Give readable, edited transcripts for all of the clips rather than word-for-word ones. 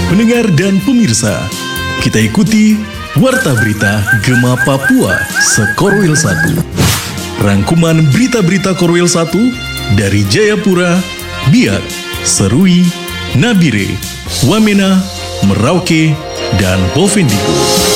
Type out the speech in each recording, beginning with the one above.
Pendengar dan pemirsa, kita ikuti Warta Berita Gema Papua Sekorwil 1. Rangkuman berita-berita Korwil 1 dari Jayapura, Biak, Serui, Nabire, Wamena, Merauke, dan Bovendigul.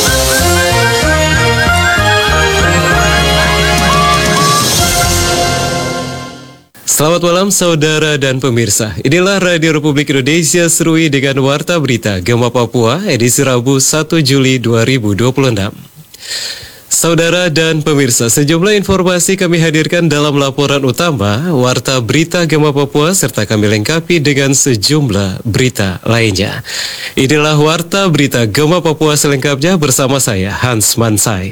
Selamat malam saudara dan pemirsa. Inilah Radio Republik Indonesia Serui dengan Warta Berita Gema Papua edisi Rabu 1 Juli 2026. Saudara dan pemirsa, sejumlah informasi kami hadirkan dalam laporan utama Warta Berita Gema Papua serta kami lengkapi dengan sejumlah berita lainnya. Inilah Warta Berita Gema Papua selengkapnya bersama saya Hans Mansai.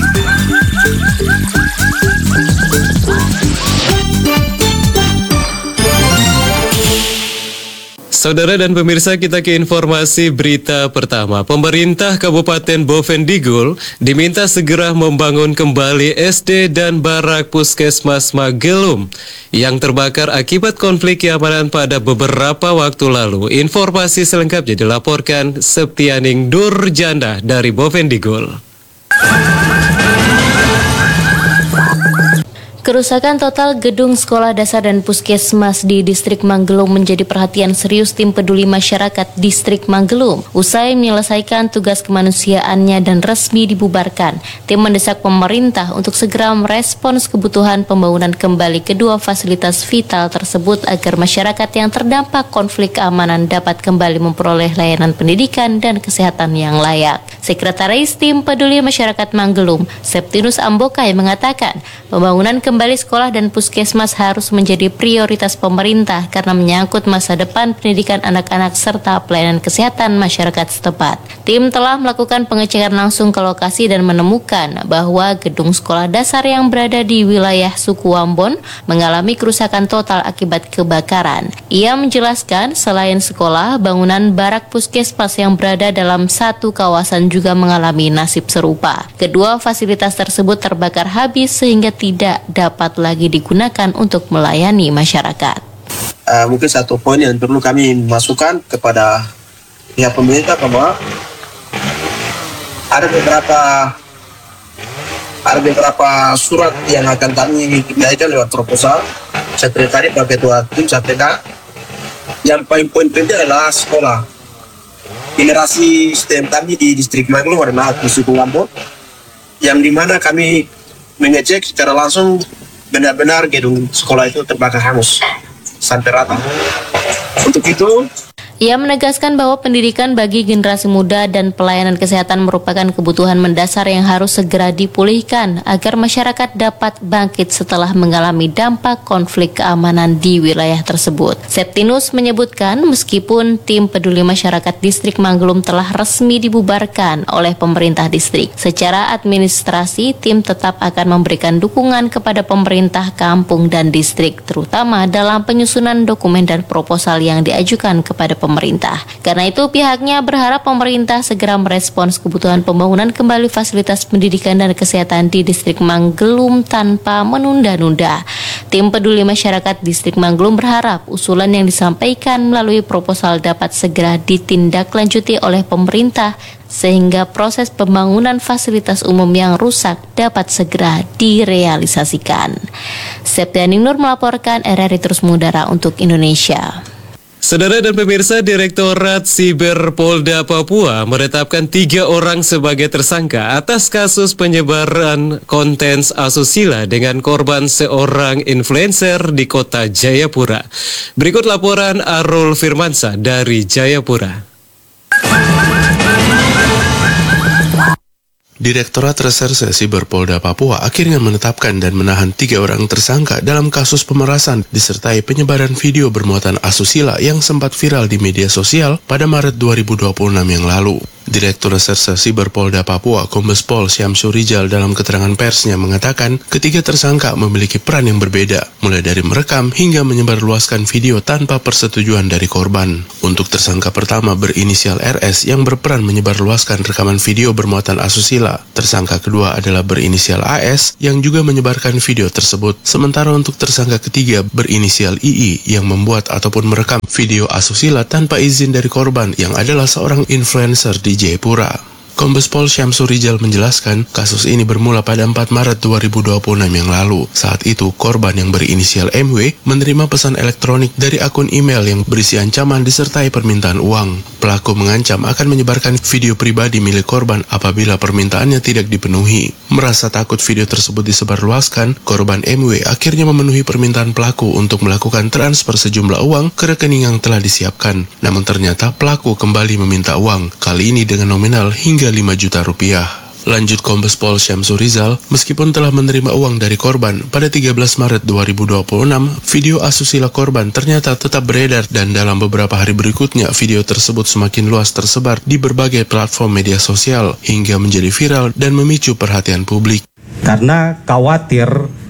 Saudara dan pemirsa, kita ke informasi berita pertama. Pemerintah Kabupaten Bovendigul diminta segera membangun kembali SD dan barak Puskesmas Magelum yang terbakar akibat konflik keamanan pada beberapa waktu lalu. Informasi selengkapnya dilaporkan Septianing Durjanda dari Bovendigul. Kerusakan total gedung sekolah dasar dan puskesmas di Distrik Magelum menjadi perhatian serius tim peduli masyarakat Distrik Magelum. Usai menyelesaikan tugas kemanusiaannya dan resmi dibubarkan, tim mendesak pemerintah untuk segera merespons kebutuhan pembangunan kembali kedua fasilitas vital tersebut agar masyarakat yang terdampak konflik keamanan dapat kembali memperoleh layanan pendidikan dan kesehatan yang layak. Sekretaris Tim Peduli Masyarakat Magelum, Septinus Ambokai mengatakan, pembangunan kembali sekolah dan puskesmas harus menjadi prioritas pemerintah karena menyangkut masa depan pendidikan anak-anak serta pelayanan kesehatan masyarakat setempat. Tim telah melakukan pengecekan langsung ke lokasi dan menemukan bahwa gedung sekolah dasar yang berada di wilayah suku Wambon mengalami kerusakan total akibat kebakaran. Ia menjelaskan selain sekolah, bangunan barak puskesmas yang berada dalam satu kawasan juga mengalami nasib serupa. Kedua fasilitas tersebut terbakar habis sehingga tidak dapat lagi digunakan untuk melayani masyarakat. Mungkin satu poin yang perlu kami masukkan kepada pihak pemerintah bahwa ada beberapa surat yang akan kami naikkan lewat proposal. Sekretariat dan ketua tim sampaikan yang paling poin penting adalah sekolah. Generasi STEM kami di Distrik Magelum adalah di suku Wambon, yang dimana kami mengecek secara langsung benar-benar gedung sekolah itu terbakar hangus sampai rata. Untuk itu, ia menegaskan bahwa pendidikan bagi generasi muda dan pelayanan kesehatan merupakan kebutuhan mendasar yang harus segera dipulihkan agar masyarakat dapat bangkit setelah mengalami dampak konflik keamanan di wilayah tersebut. Septinus menyebutkan meskipun tim peduli masyarakat Distrik Magelum telah resmi dibubarkan oleh pemerintah distrik, secara administrasi tim tetap akan memberikan dukungan kepada pemerintah kampung dan distrik, terutama dalam penyusunan dokumen dan proposal yang diajukan kepada pemerintah. Karena itu pihaknya berharap pemerintah segera merespons kebutuhan pembangunan kembali fasilitas pendidikan dan kesehatan di Distrik Magelum tanpa menunda-nunda. Tim peduli masyarakat Distrik Magelum berharap usulan yang disampaikan melalui proposal dapat segera ditindaklanjuti oleh pemerintah sehingga proses pembangunan fasilitas umum yang rusak dapat segera direalisasikan. Septianing Nur melaporkan, RRI Terus Mengudara untuk Indonesia. Saudara dan pemirsa, Direktorat Siber Polda Papua menetapkan 3 orang sebagai tersangka atas kasus penyebaran konten asusila dengan korban seorang influencer di kota Jayapura. Berikut laporan Arul Firmansyah dari Jayapura. Direktorat Reserse Siber Polda Papua akhirnya menetapkan dan menahan 3 orang tersangka dalam kasus pemerasan disertai penyebaran video bermuatan asusila yang sempat viral di media sosial pada Maret 2026 yang lalu. Direktur Reserse Siber Polda Papua, Kombes Pol Syamsul Rijal dalam keterangan persnya mengatakan ketiga tersangka memiliki peran yang berbeda, mulai dari merekam hingga menyebarluaskan video tanpa persetujuan dari korban. Untuk tersangka pertama berinisial RS yang berperan menyebarluaskan rekaman video bermuatan asusila. Tersangka kedua adalah berinisial AS yang juga menyebarkan video tersebut. Sementara untuk tersangka ketiga berinisial II yang membuat ataupun merekam video asusila tanpa izin dari korban yang adalah seorang influencer di Jayapura. Kombes Pol Syamsul Rijal menjelaskan kasus ini bermula pada 4 Maret 2026 yang lalu. Saat itu, korban yang berinisial MW menerima pesan elektronik dari akun email yang berisi ancaman disertai permintaan uang. Pelaku mengancam akan menyebarkan video pribadi milik korban apabila permintaannya tidak dipenuhi. Merasa takut video tersebut disebarluaskan, korban MW akhirnya memenuhi permintaan pelaku untuk melakukan transfer sejumlah uang ke rekening yang telah disiapkan. Namun ternyata pelaku kembali meminta uang, kali ini dengan nominal hingga 5 juta rupiah. Lanjut Kombes Pol Syamsul Rijal, meskipun telah menerima uang dari korban, pada 13 Maret 2026, video asusila korban ternyata tetap beredar dan dalam beberapa hari berikutnya video tersebut semakin luas tersebar di berbagai platform media sosial hingga menjadi viral dan memicu perhatian publik. Karena khawatir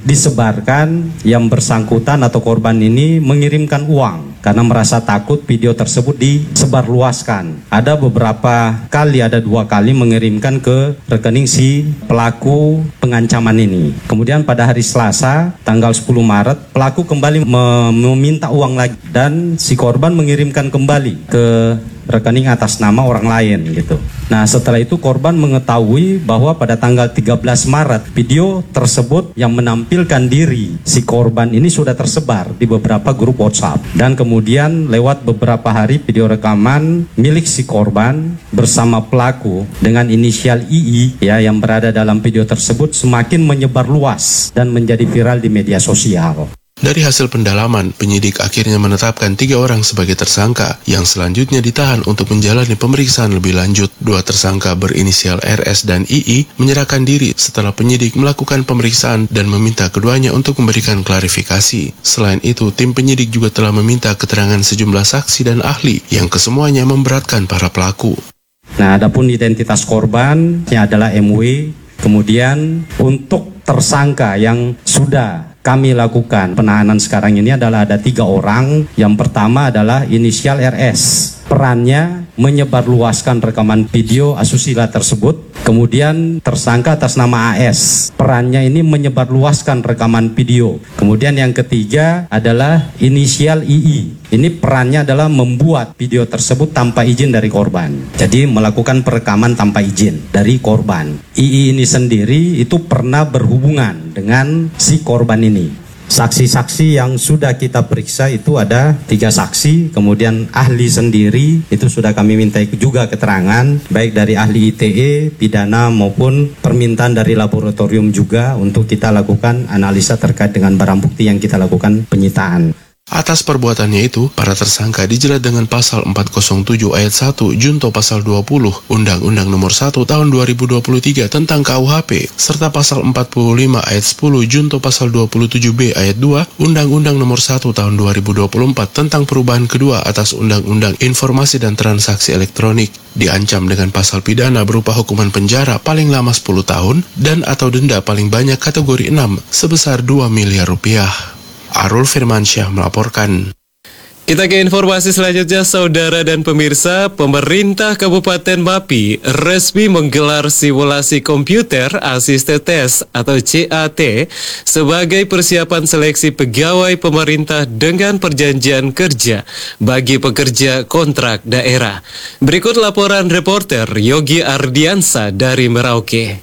disebarkan yang bersangkutan atau korban ini mengirimkan uang karena merasa takut video tersebut disebarluaskan. Ada beberapa kali, ada 2 kali mengirimkan ke rekening si pelaku pengancaman ini. Kemudian pada hari Selasa tanggal 10 Maret pelaku kembali meminta uang lagi dan si korban mengirimkan kembali ke rekening atas nama orang lain gitu. Nah, setelah itu korban mengetahui bahwa pada tanggal 13 Maret video tersebut yang menampilkan diri si korban ini sudah tersebar di beberapa grup WhatsApp. Dan kemudian lewat beberapa hari video rekaman milik si korban bersama pelaku dengan inisial II ya yang berada dalam video tersebut semakin menyebar luas dan menjadi viral di media sosial. Dari hasil pendalaman, penyidik akhirnya menetapkan 3 orang sebagai tersangka yang selanjutnya ditahan untuk menjalani pemeriksaan lebih lanjut. 2 tersangka berinisial RS dan II menyerahkan diri setelah penyidik melakukan pemeriksaan dan meminta keduanya untuk memberikan klarifikasi. Selain itu, tim penyidik juga telah meminta keterangan sejumlah saksi dan ahli yang kesemuanya memberatkan para pelaku. Nah, adapun identitas korban yang adalah MW. Kemudian untuk tersangka yang sudah kami lakukan penahanan sekarang ini adalah ada 3 orang. Yang pertama adalah inisial RS. Perannya menyebarluaskan rekaman video asusila tersebut. Kemudian tersangka atas nama AS. Perannya ini menyebarluaskan rekaman video. Kemudian yang ketiga adalah inisial II. Ini perannya adalah membuat video tersebut tanpa izin dari korban. Jadi melakukan perekaman tanpa izin dari korban. II ini sendiri itu pernah berhubungan dengan si korban ini. Saksi-saksi yang sudah kita periksa itu ada 3 saksi, kemudian ahli sendiri itu sudah kami minta juga keterangan, baik dari ahli ITE, pidana maupun permintaan dari laboratorium juga untuk kita lakukan analisa terkait dengan barang bukti yang kita lakukan penyitaan. Atas perbuatannya itu, para tersangka dijerat dengan pasal 407 ayat 1 junto pasal 20 Undang-Undang Nomor 1 Tahun 2023 tentang KUHP serta pasal 45 ayat 10 junto pasal 27B ayat 2 Undang-Undang Nomor 1 Tahun 2024 tentang perubahan kedua atas Undang-Undang Informasi dan Transaksi Elektronik, diancam dengan pasal pidana berupa hukuman penjara paling lama 10 tahun dan atau denda paling banyak kategori 6 sebesar 2 miliar rupiah. Arul Firmansyah melaporkan. Kita ke informasi selanjutnya, saudara dan pemirsa. Pemerintah Kabupaten Mapi resmi menggelar simulasi komputer asisten tes atau CAT sebagai persiapan seleksi pegawai pemerintah dengan perjanjian kerja bagi pekerja kontrak daerah. Berikut laporan reporter Yogi Ardiansa dari Merauke.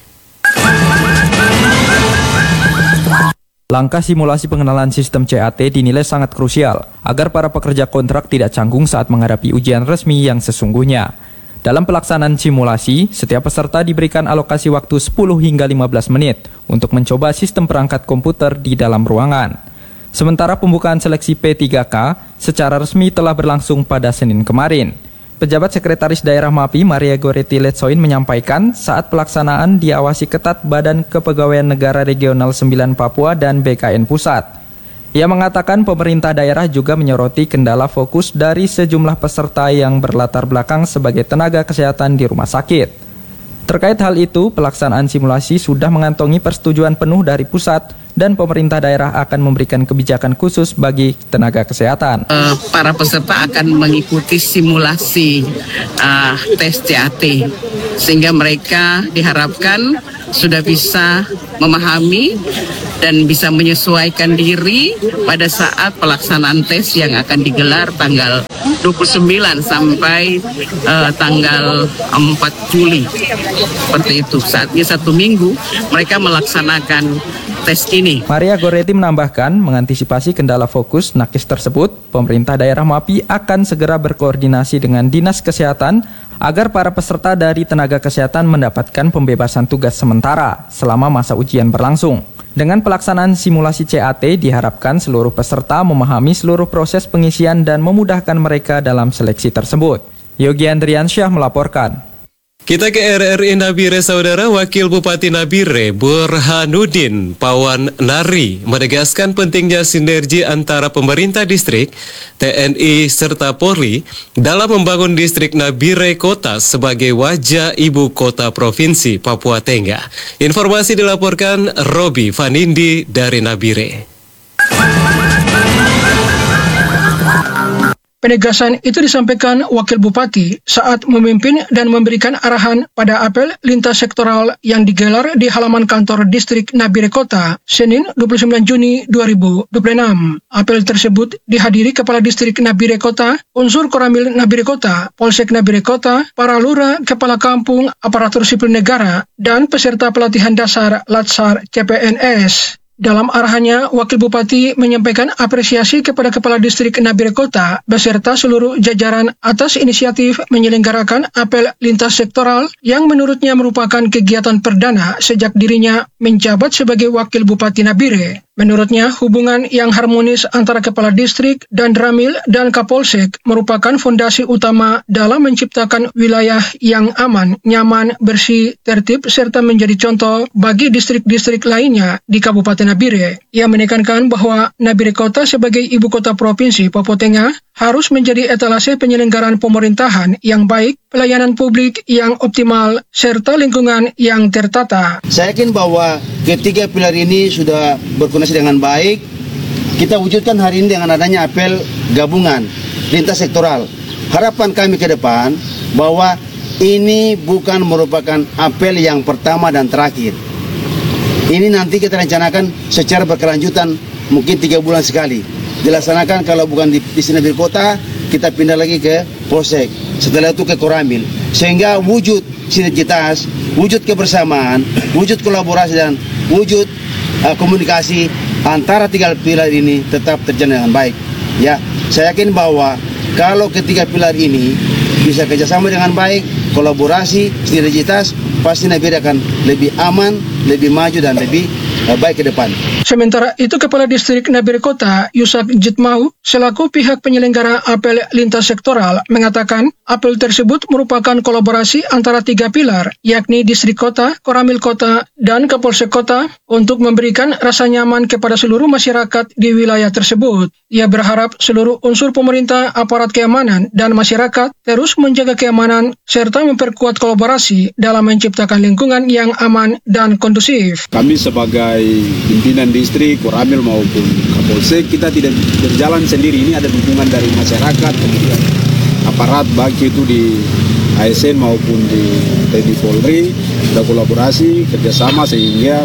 Langkah simulasi pengenalan sistem CAT dinilai sangat krusial agar para pekerja kontrak tidak canggung saat menghadapi ujian resmi yang sesungguhnya. Dalam pelaksanaan simulasi, setiap peserta diberikan alokasi waktu 10 hingga 15 menit untuk mencoba sistem perangkat komputer di dalam ruangan. Sementara pembukaan seleksi P3K secara resmi telah berlangsung pada Senin kemarin. Pejabat Sekretaris Daerah Mapi, Maria Goretti Letsoin, menyampaikan saat pelaksanaan diawasi ketat Badan Kepegawaian Negara Regional 9 Papua dan BKN Pusat. Ia mengatakan pemerintah daerah juga menyoroti kendala fokus dari sejumlah peserta yang berlatar belakang sebagai tenaga kesehatan di rumah sakit. Terkait hal itu, pelaksanaan simulasi sudah mengantongi persetujuan penuh dari pusat dan pemerintah daerah akan memberikan kebijakan khusus bagi tenaga kesehatan. Para peserta akan mengikuti simulasi tes CAT, sehingga mereka diharapkan sudah bisa memahami dan bisa menyesuaikan diri pada saat pelaksanaan tes yang akan digelar tanggal 29 sampai tanggal 4 Juli. Seperti itu, saatnya 1 minggu mereka melaksanakan tes ini. Maria Goretti menambahkan, mengantisipasi kendala fokus nakes tersebut, pemerintah daerah MAPI akan segera berkoordinasi dengan Dinas Kesehatan agar para peserta dari tenaga kesehatan mendapatkan pembebasan tugas sementara selama masa ujian berlangsung. Dengan pelaksanaan simulasi CAT, diharapkan seluruh peserta memahami seluruh proses pengisian dan memudahkan mereka dalam seleksi tersebut. Yogi Andriansyah melaporkan. Kita ke RRI Nabire, Saudara. Wakil Bupati Nabire, Burhanuddin Pawan Nari, menegaskan pentingnya sinergi antara pemerintah distrik, TNI, serta Polri dalam membangun distrik Nabire Kota sebagai wajah ibu kota Provinsi Papua Tengah. Informasi dilaporkan Robi Vanindi dari Nabire. Penegasan itu disampaikan Wakil Bupati saat memimpin dan memberikan arahan pada apel lintas sektoral yang digelar di halaman kantor distrik Nabire Kota, Senin 29 Juni 2026. Apel tersebut dihadiri Kepala Distrik Nabire Kota, unsur Koramil Nabire Kota, Polsek Nabire Kota, para lurah, kepala kampung, aparatur sipil negara, dan peserta pelatihan dasar Latsar CPNS. Dalam arahannya, Wakil Bupati menyampaikan apresiasi kepada Kepala Distrik Nabire Kota beserta seluruh jajaran atas inisiatif menyelenggarakan apel lintas sektoral yang menurutnya merupakan kegiatan perdana sejak dirinya menjabat sebagai Wakil Bupati Nabire. Menurutnya, hubungan yang harmonis antara Kepala Distrik dan Ramil dan Kapolsek merupakan fondasi utama dalam menciptakan wilayah yang aman, nyaman, bersih, tertib, serta menjadi contoh bagi distrik-distrik lainnya di Kabupaten Nabire. Ia menekankan bahwa Nabire Kota sebagai ibu kota Provinsi Papua Tengah harus menjadi etalase penyelenggaraan pemerintahan yang baik, pelayanan publik yang optimal, serta lingkungan yang tertata. Saya yakin bahwa ketiga pilar ini sudah berkoordinasi dengan baik. Kita wujudkan hari ini dengan adanya apel gabungan lintas sektoral. Harapan kami ke depan bahwa ini bukan merupakan apel yang pertama dan terakhir. Ini nanti kita rencanakan secara berkelanjutan, mungkin 3 bulan sekali. Dilaksanakan kalau bukan di Nabire Kota, kita pindah lagi ke Polsek, setelah itu ke Koramil. Sehingga wujud sinergitas, wujud kebersamaan, wujud kolaborasi, dan wujud komunikasi antara 3 pilar ini tetap terjalan dengan baik. Ya, saya yakin bahwa kalau ketiga pilar ini bisa kerjasama dengan baik, kolaborasi, sinergitas, pasti Nabire akan lebih aman, lebih maju, dan lebih baik ke depan. Sementara itu, Kepala Distrik Nabire Kota, Yusak Jitmau, selaku pihak penyelenggara apel lintas sektoral, mengatakan apel tersebut merupakan kolaborasi antara 3 pilar, yakni Distrik Kota, Koramil Kota, dan Kapolsek Kota untuk memberikan rasa nyaman kepada seluruh masyarakat di wilayah tersebut. Ia berharap seluruh unsur pemerintah, aparat keamanan, dan masyarakat terus menjaga keamanan serta memperkuat kolaborasi dalam menciptakan lingkungan yang aman dan kondusif. Kami sebagai pimpinan distrik, Koramil maupun Kapolsek, kita tidak berjalan sendiri. Ini ada dukungan dari masyarakat, kemudian aparat, baik itu di ASN maupun di TNI Polri, ada kolaborasi, kerjasama, sehingga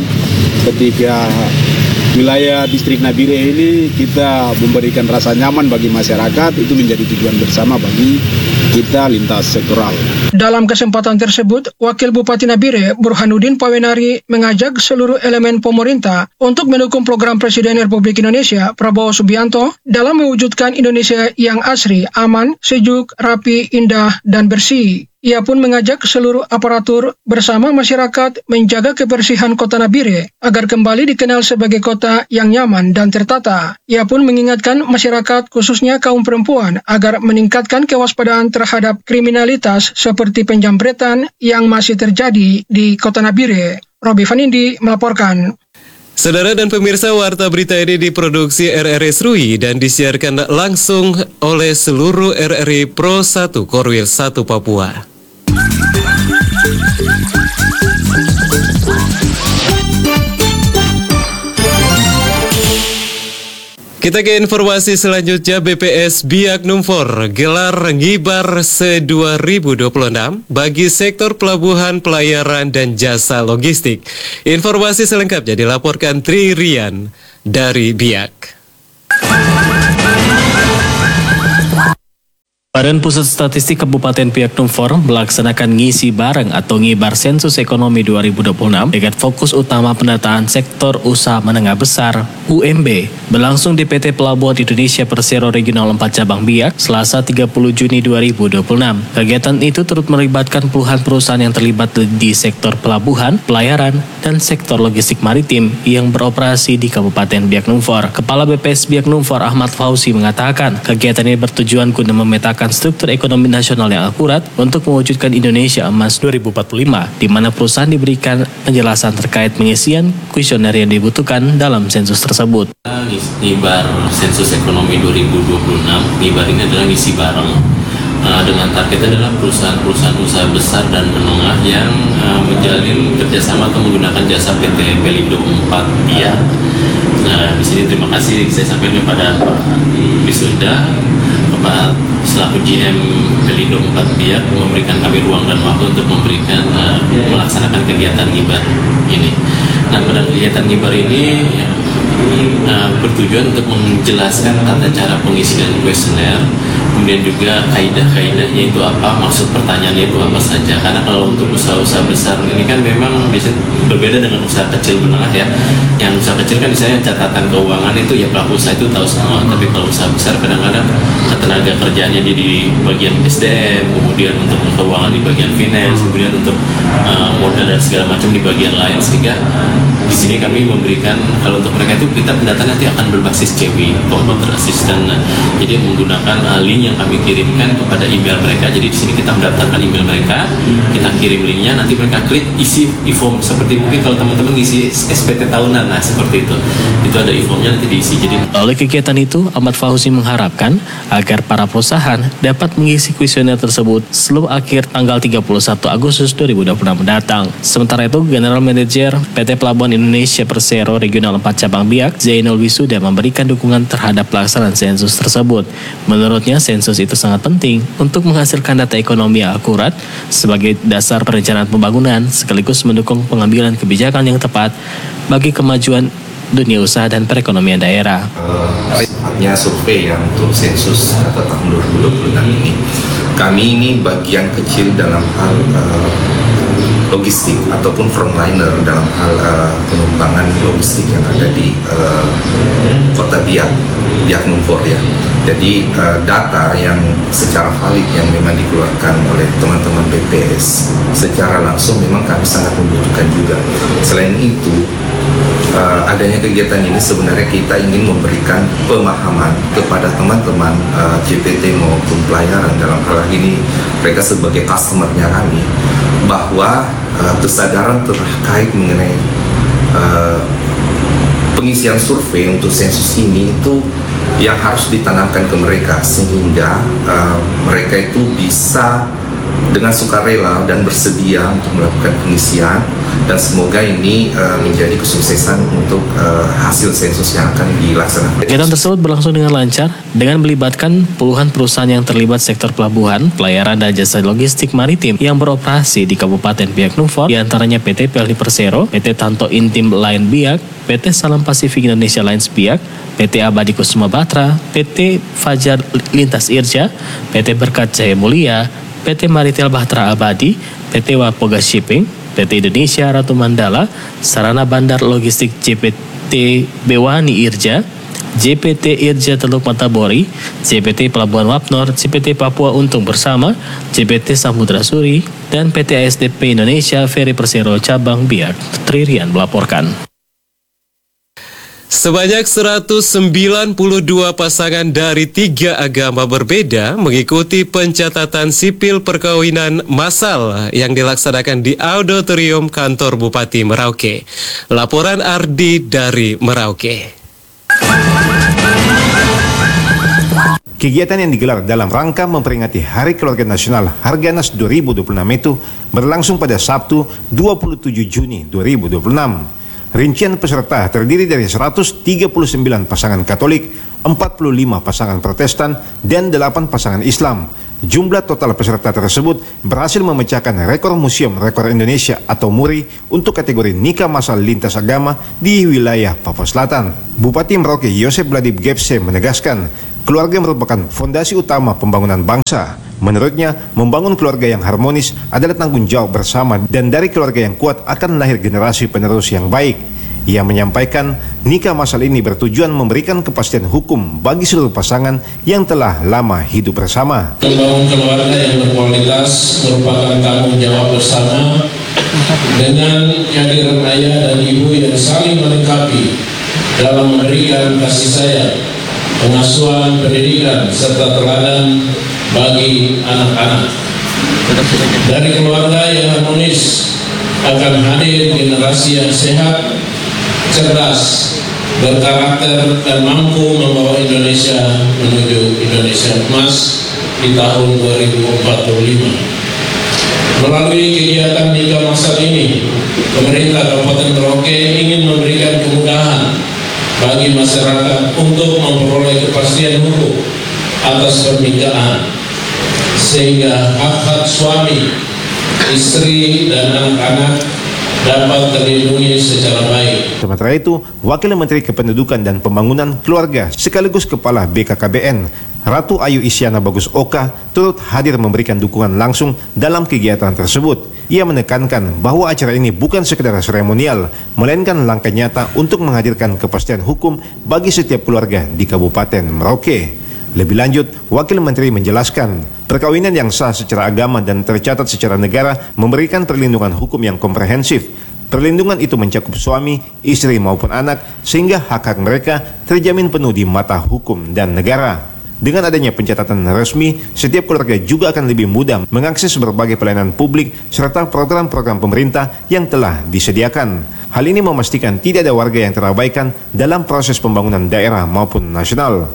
ketika wilayah distrik Nabire ini kita memberikan rasa nyaman bagi masyarakat, itu menjadi tujuan bersama bagi kita lintas sektoral. Dalam kesempatan tersebut, Wakil Bupati Nabire, Burhanuddin Pawenari, mengajak seluruh elemen pemerintah untuk mendukung program Presiden Republik Indonesia, Prabowo Subianto, dalam mewujudkan Indonesia yang asri, aman, sejuk, rapi, indah, dan bersih. Ia pun mengajak seluruh aparatur bersama masyarakat menjaga kebersihan kota Nabire agar kembali dikenal sebagai kota yang nyaman dan tertata. Ia pun mengingatkan masyarakat, khususnya kaum perempuan, agar meningkatkan kewaspadaan terhadap kriminalitas seperti penjamretan yang masih terjadi di kota Nabire. Robi Vanindi melaporkan. Saudara dan pemirsa, Warta Berita ini diproduksi RRI Serui dan disiarkan langsung oleh seluruh RRI Pro 1 Korwil 1 Papua. Kita ke informasi selanjutnya. BPS Biak Numfor gelar Ngibar Se-2026 bagi sektor pelabuhan, pelayaran, dan jasa logistik. Informasi selengkapnya dilaporkan Tri Rian dari Biak. Badan Pusat Statistik Kabupaten Biak Numfor melaksanakan ngisi bareng atau ngibar sensus ekonomi 2026 dengan fokus utama pendataan sektor usaha menengah besar UMB berlangsung di PT Pelabuhan Indonesia Persero Regional 4 Cabang Biak Selasa 30 Juni 2026. Kegiatan itu turut melibatkan puluhan perusahaan yang terlibat di sektor pelabuhan, pelayaran, dan sektor logistik maritim yang beroperasi di Kabupaten Biak Numfor. Kepala BPS Biak Numfor Ahmad Fauzi mengatakan kegiatan ini bertujuan guna memetakan struktur ekonomi nasional yang akurat untuk mewujudkan Indonesia Emas 2045, di mana perusahaan diberikan penjelasan terkait pengisian kuesioner yang dibutuhkan dalam sensus tersebut. Ngibar sensus ekonomi 2026, ngibar ini adalah ngisi bareng dengan target adalah perusahaan-perusahaan usaha besar dan menengah yang menjalin kerjasama atau menggunakan jasa PT Pelindo 4 Biak. Nah, di sini terima kasih saya sampaikan kepada Pak Wisuda, Pak selaku GM Pelindo 4 Biak memberikan kami ruang dan waktu untuk memberikan melaksanakan kegiatan ngibar ini. Nah, pada kegiatan ngibar ini bertujuan untuk menjelaskan tata cara pengisian kuesioner, kemudian juga kaidah-kaidahnya itu apa, maksud pertanyaannya itu apa saja. Karena kalau untuk usaha-usaha besar ini kan memang biasanya berbeda dengan usaha kecil menengah ya. Yang usaha kecil kan misalnya catatan keuangan itu ya pelaku usaha itu tahu semua, tapi kalau usaha besar kadang-kadang tenaga kerjanya di bagian SDM, kemudian untuk keuangan di bagian finance, kemudian untuk modal dan segala macam di bagian lain, sehingga di sini kami memberikan, kalau untuk mereka itu kita pendataan nanti akan berbasis CW, Computer Assistant. Nah, jadi menggunakan link yang kami kirimkan kepada email mereka. Jadi di sini kita mendaftarkan email mereka, kita kirim linknya, nanti mereka klik isi e-form seperti mungkin kalau teman-teman ngisi SPT tahunan, nah seperti itu ada e-formnya nanti diisi. Jadi oleh kegiatan itu, Ahmad Fauzi mengharapkan agar para perusahaan dapat mengisi kuesioner tersebut sebelum akhir tanggal 31 Agustus 2026 mendatang. Sementara itu, General Manager PT Pelabuhan Indonesia Persero Regional 4 Cabang Biak, Zainul Wisuda, memberikan dukungan terhadap pelaksanaan sensus tersebut. Menurutnya, sensus itu sangat penting untuk menghasilkan data ekonomi yang akurat sebagai dasar perencanaan pembangunan, sekaligus mendukung pengambilan kebijakan yang tepat bagi kemajuan dunia usaha dan perekonomian daerah. Sifatnya survei yang untuk sensus atau tahun 2026 ini, kami ini bagian kecil dalam hal logistik ataupun frontliner dalam hal pengembangan logistik yang ada di kota Biak Numfor ya. Jadi data yang secara valid yang memang dikeluarkan oleh teman-teman BPS secara langsung memang kami sangat membutuhkan juga. Selain itu, adanya kegiatan ini sebenarnya kita ingin memberikan pemahaman kepada teman-teman JPT maupun pelayaran, dalam hal ini mereka sebagai customer-nya kami, bahwa kesadaran terkait mengenai pengisian survei untuk sensus ini itu yang harus ditanamkan ke mereka, sehingga mereka itu bisa dengan sukarela dan bersedia untuk melakukan pengisian, dan semoga ini menjadi kesuksesan untuk hasil sensus yang akan dilaksanakan. Kegiatan tersebut berlangsung dengan lancar dengan melibatkan puluhan perusahaan yang terlibat sektor pelabuhan, pelayaran, dan jasa logistik maritim yang beroperasi di Kabupaten Biak Numfor, diantaranya PT PLD Persero, PT Tanto Intim Line Biak, PT Salam Pasifik Indonesia Lines Biak, PT Abadi Kusuma Batra, PT Fajar Lintas Irja, PT Berkat Jaya Mulia, PT Maritel Bahtera Abadi, PT Wapoga Shipping, PT Indonesia Ratu Mandala, Sarana Bandar Logistik JPT Bewani Irja, JPT Irja Teluk Matabori, JPT Pelabuhan Wapnor, JPT Papua Untung Bersama, JPT Samudra Suri, dan PT ASDP Indonesia Ferry Persero Cabang Biak. Tri Rian melaporkan. Sebanyak 192 pasangan dari 3 agama berbeda mengikuti pencatatan sipil perkawinan massal yang dilaksanakan di auditorium kantor Bupati Merauke. Laporan Ardi dari Merauke. Kegiatan yang digelar dalam rangka memperingati Hari Keluarga Nasional Harganas 2026 itu berlangsung pada Sabtu 27 Juni 2026. Rincian peserta terdiri dari 139 pasangan Katolik, 45 pasangan Protestan, dan 8 pasangan Islam. Jumlah total peserta tersebut berhasil memecahkan rekor Museum Rekor Indonesia atau MURI untuk kategori nikah massal lintas agama di wilayah Papua Selatan. Bupati Merauke Yosef Bladib Gepse menegaskan, keluarga merupakan fondasi utama pembangunan bangsa. Menurutnya, membangun keluarga yang harmonis adalah tanggung jawab bersama dan dari keluarga yang kuat akan lahir generasi penerus yang baik. Ia menyampaikan, nikah massal ini bertujuan memberikan kepastian hukum bagi seluruh pasangan yang telah lama hidup bersama. Membangun keluarga yang berkualitas merupakan tanggung jawab bersama dengan kehadiran ayah dan ibu yang saling melengkapi dalam memberikan kasih sayang, pengasuhan, pendidikan, serta teladan bagi anak-anak. Dari keluarga yang harmonis akan hadir generasi yang sehat, cerdas, berkarakter, dan mampu membawa Indonesia menuju Indonesia emas di tahun 2045. Melalui kegiatan nikah massal ini, pemerintah Kabupaten Merauke ingin memberikan kemudahan bagi masyarakat untuk memperoleh kepastian hukum atas pernikahan, sehingga hak-hak suami, istri, dan anak-anak dapat terlindungi secara baik. Sementara itu, Wakil Menteri Kependudukan dan Pembangunan Keluarga sekaligus Kepala BKKBN, Ratu Ayu Isyana Bagus Oka, turut hadir memberikan dukungan langsung dalam kegiatan tersebut. Ia menekankan bahwa acara ini bukan sekedar seremonial, melainkan langkah nyata untuk menghadirkan kepastian hukum bagi setiap keluarga di Kabupaten Merauke. Lebih lanjut, Wakil Menteri menjelaskan, perkawinan yang sah secara agama dan tercatat secara negara memberikan perlindungan hukum yang komprehensif. Perlindungan itu mencakup suami, istri maupun anak, sehingga hak-hak mereka terjamin penuh di mata hukum dan negara. Dengan adanya pencatatan resmi, setiap keluarga juga akan lebih mudah mengakses berbagai pelayanan publik serta program-program pemerintah yang telah disediakan. Hal ini memastikan tidak ada warga yang terabaikan dalam proses pembangunan daerah maupun nasional.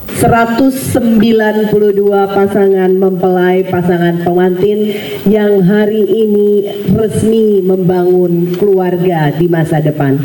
192 pasangan mempelai, pasangan pengantin yang hari ini resmi membangun keluarga di masa depan.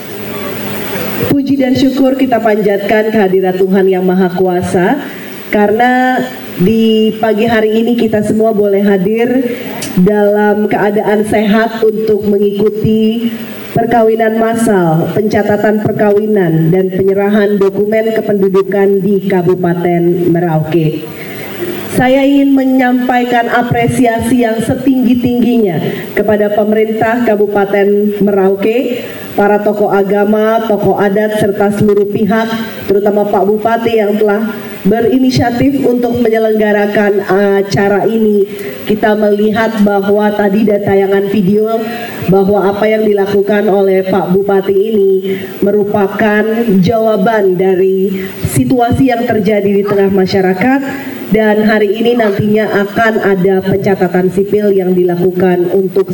Puji dan syukur kita panjatkan kehadirat Tuhan Yang Maha Kuasa, karena di pagi hari ini kita semua boleh hadir dalam keadaan sehat untuk mengikuti perkawinan massal, pencatatan perkawinan, dan penyerahan dokumen kependudukan di Kabupaten Merauke. Saya ingin menyampaikan apresiasi yang setinggi-tingginya kepada pemerintah Kabupaten Merauke, para tokoh agama, tokoh adat, serta seluruh pihak, terutama Pak Bupati yang telah berinisiatif untuk menyelenggarakan acara ini. Kita melihat bahwa tadi ada tayangan video bahwa apa yang dilakukan oleh Pak Bupati ini merupakan jawaban dari situasi yang terjadi di tengah masyarakat, dan hari ini nantinya akan ada pencatatan sipil yang dilakukan untuk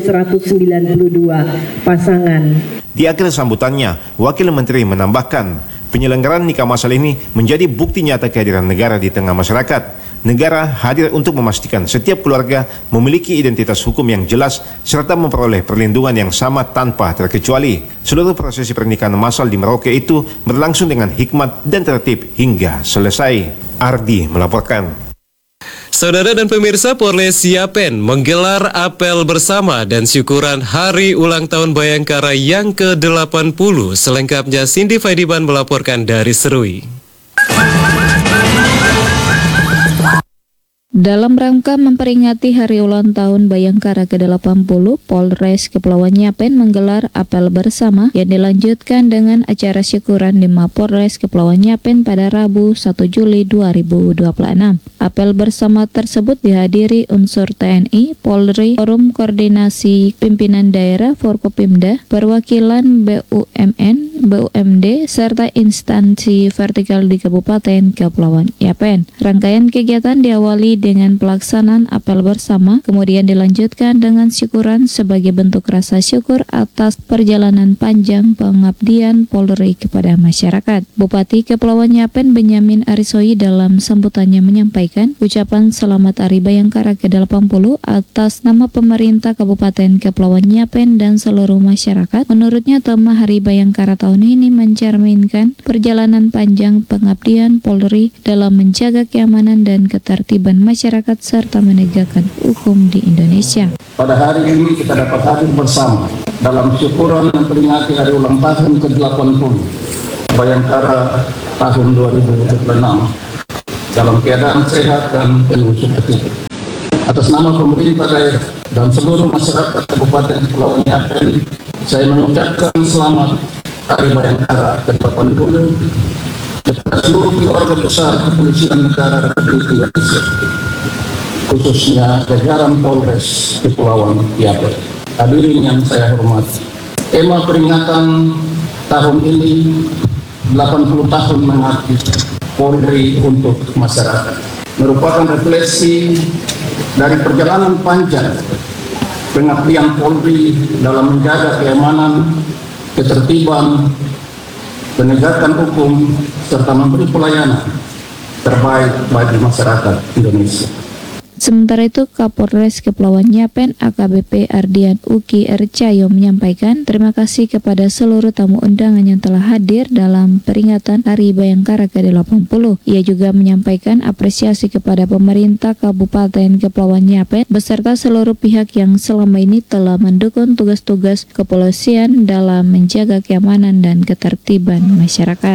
192 pasangan. Di akhir sambutannya, Wakil Menteri menambahkan, penyelenggaraan nikah massal ini menjadi bukti nyata kehadiran negara di tengah masyarakat. Negara hadir untuk memastikan setiap keluarga memiliki identitas hukum yang jelas serta memperoleh perlindungan yang sama tanpa terkecuali. Seluruh prosesi pernikahan massal di Merauke itu berlangsung dengan hikmat dan tertib hingga selesai. Ardi melaporkan. Saudara dan pemirsa, Polres Yapen menggelar apel bersama dan syukuran Hari Ulang Tahun Bayangkara yang ke-80. Selengkapnya Cindy Faidiban melaporkan dari Serui. Dalam rangka memperingati hari ulang tahun Bayangkara ke-80, Polres Kepulauan Yapen menggelar apel bersama yang dilanjutkan dengan acara syukuran di Mapolres Kepulauan Yapen pada Rabu 1 Juli 2026. Apel bersama tersebut dihadiri unsur TNI, Polri, Forum Koordinasi Pimpinan Daerah Forkopimda, perwakilan BUMN, BUMD, serta instansi vertikal di Kabupaten Kepulauan Yapen. Rangkaian kegiatan diawali dengan pelaksanaan apel bersama, kemudian dilanjutkan dengan syukuran sebagai bentuk rasa syukur atas perjalanan panjang pengabdian Polri kepada masyarakat. Bupati Kepulauan Yapen Benyamin Arisoi dalam sambutannya menyampaikan ucapan selamat Hari Bayangkara ke-80 atas nama pemerintah Kabupaten Kepulauan Yapen dan seluruh masyarakat. Menurutnya tema Hari Bayangkara tahun ini mencerminkan perjalanan panjang pengabdian Polri dalam menjaga keamanan dan ketertiban masyarakat serta menegakkan hukum di Indonesia. Pada hari ini kita dapat hadir bersama dalam syukuran memperingati hari ulang tahun ke-80 Bayangkara tahun 2026 dalam keadaan sehat dan penuh sukacita. Atas nama pemerintah daerah dan seluruh masyarakat Kabupaten Kepulauan Yapen, saya mengucapkan selamat Hari Bayangkara ke-80 kepada seluruh keluarga besar Kepolisian Negara Republik Indonesia, khususnya jajaran Polres Kepulauan Yapen. Hadirin yang saya hormati, tema peringatan tahun ini 80 tahun mengabdi Polri untuk masyarakat, merupakan refleksi dari perjalanan panjang pengabdian Polri dalam menjaga keamanan, ketertiban, penegakan hukum, serta memberi pelayanan terbaik bagi masyarakat Indonesia. Sementara itu, Kapolres Kepulauan Yapen AKBP Ardian Uki Ercayo menyampaikan terima kasih kepada seluruh tamu undangan yang telah hadir dalam peringatan Hari Bayangkara ke-80. Ia juga menyampaikan apresiasi kepada pemerintah Kabupaten Kepulauan Yapen beserta seluruh pihak yang selama ini telah mendukung tugas-tugas kepolisian dalam menjaga keamanan dan ketertiban masyarakat.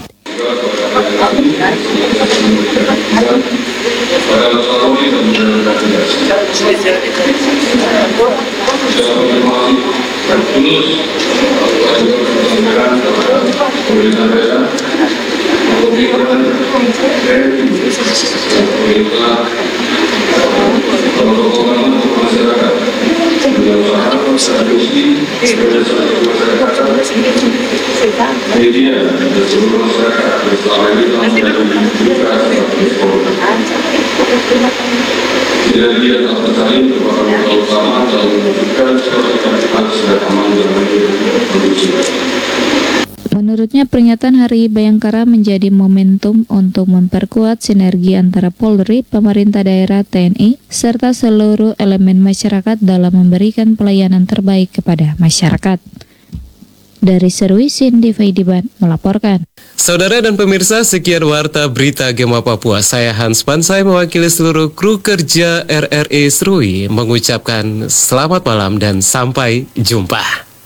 Menurutnya, peringatan Hari Bayangkara menjadi momentum untuk memperkuat sinergi antara Polri, pemerintah daerah, TNI, serta seluruh elemen masyarakat dalam memberikan pelayanan terbaik kepada masyarakat. Dari Serui, Cindy Faidiban melaporkan. Saudara dan pemirsa, sekian Warta Berita Gema Papua. Saya Hans Pansai mewakili seluruh kru kerja RRI Serui mengucapkan selamat malam dan sampai jumpa.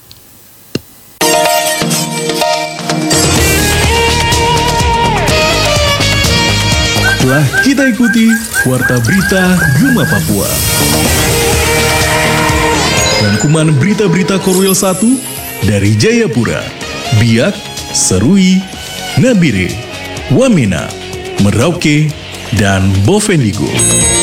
Telah kita ikuti Warta Berita Gema Papua. Rangkuman berita-berita Korwil 1 dari Jayapura, Biak, Serui, Nabire, Wamena, Merauke, dan Bovendigul.